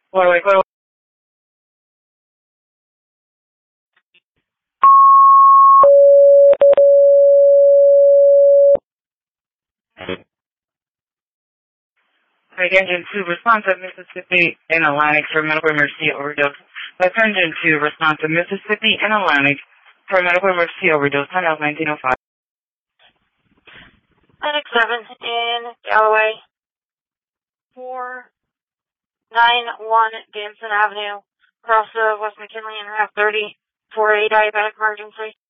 Wait. Engine 2, response of Mississippi and Atlantic for medical emergency overdose. Engine 2, response of Mississippi and Atlantic for medical emergency overdose. Time out 1905. Atlantic 7 in Galloway. 491 Danson Avenue, across West McKinley and Route 30 for a diabetic emergency.